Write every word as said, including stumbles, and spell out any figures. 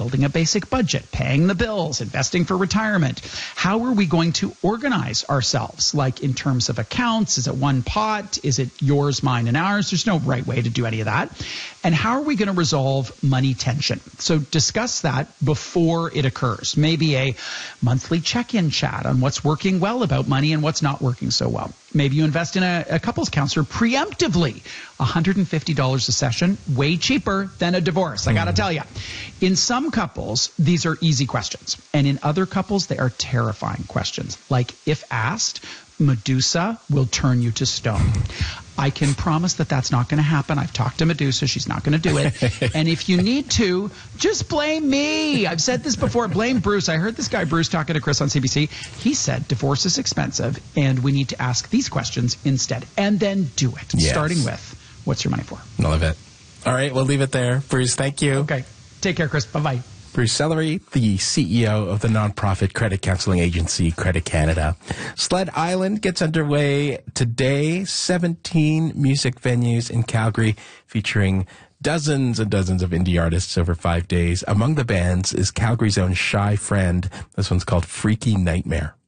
building a basic budget, paying the bills, investing for retirement. How are we going to organize ourselves? Like in terms of accounts, is it one pot? Is it yours, mine, and ours? There's no right way to do any of that. And how are we going to resolve money tension? So discuss that before it occurs. Maybe a monthly check-in chat on what's working well about money and what's not working so well. Maybe you invest in a, a couples counselor preemptively. one hundred fifty dollars a session, way cheaper than a divorce, I got to tell you. In some couples, these are easy questions. And in other couples, they are terrifying questions. Like, if asked, Medusa will turn you to stone. I can promise that that's not going to happen. I've talked to Medusa. She's not going to do it. And if you need to, just blame me. I've said this before. Blame Bruce. I heard this guy, Bruce, talking to Chris on C B C. He said divorce is expensive, and we need to ask these questions instead. And then do it, yes. Starting with, what's your money for? Love it. All right, we'll leave it there. Bruce, thank you. Okay. Take care, Chris. Bye-bye. Bruce Sellery, the C E O of the nonprofit credit counseling agency Credit Canada. Sled Island gets underway today. seventeen music venues in Calgary featuring dozens and dozens of indie artists over five days. Among the bands is Calgary's own Shy Friend. This one's called Freaky Nightmare.